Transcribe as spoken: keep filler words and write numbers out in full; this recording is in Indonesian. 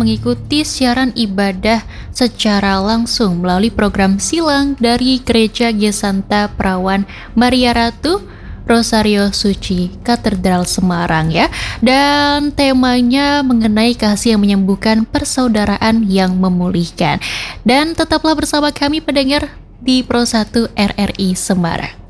mengikuti siaran ibadah secara langsung melalui program silang dari Gereja Gesanta Perawan Maria Ratu Rosario Suci Katedral Semarang ya. Dan temanya mengenai kasih yang menyembuhkan, persaudaraan yang memulihkan. Dan tetaplah bersama kami pendengar di Pro satu R R I Semarang.